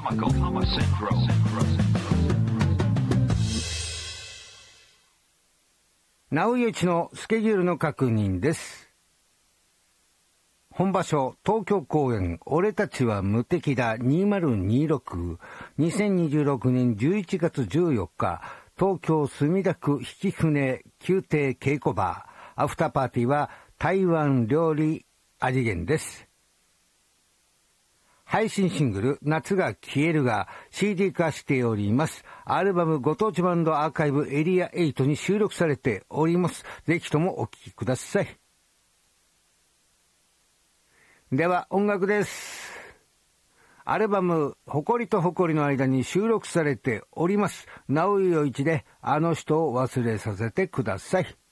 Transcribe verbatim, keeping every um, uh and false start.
Yokohama Central. 直井内のスケジュールの確認です。本場所東京公演俺たちは無敵だにせんにじゅうろく にせんにじゅうろくねんじゅういちがつじゅうよっか東京墨田区引舟宮廷稽古場アフターパーティーは台湾料理味源です。配信シングル夏が消えるが シーディー 化しております。アルバムご当地バンドアーカイブエリアはちに収録されております。ぜひともお聴きください。では音楽です。アルバム誇りと誇りの間に収録されております。直井陽一であの人を忘れさせてください。